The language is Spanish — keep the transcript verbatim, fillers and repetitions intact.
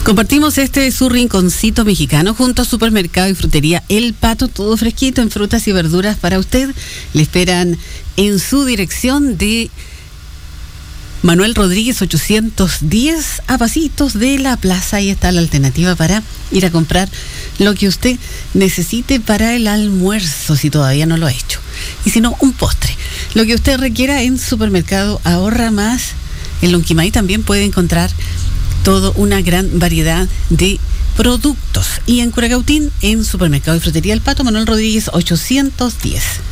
Compartimos este su rinconcito mexicano junto a Supermercado y Frutería El Pato, todo fresquito en frutas y verduras para usted. Le esperan en su dirección de Manuel Rodríguez ochocientos diez, a pasitos de la plaza. Ahí está la alternativa para ir a comprar lo que usted necesite para el almuerzo, si todavía no lo ha hecho. Y si no, un postre. Lo que usted requiera en Supermercado Ahorra Más. En Lonquimay también puede encontrar toda una gran variedad de productos. Y en Curacautín, en Supermercado y Frutería El Pato, Manuel Rodríguez ochocientos diez.